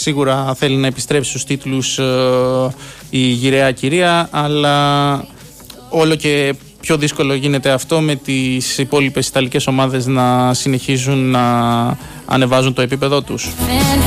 Σίγουρα θέλει να επιστρέψει στους τίτλους η γυραιά κυρία, αλλά όλο και πιο δύσκολο γίνεται αυτό με τις υπόλοιπες ιταλικές ομάδες να συνεχίζουν να ανεβάζουν το επίπεδό τους.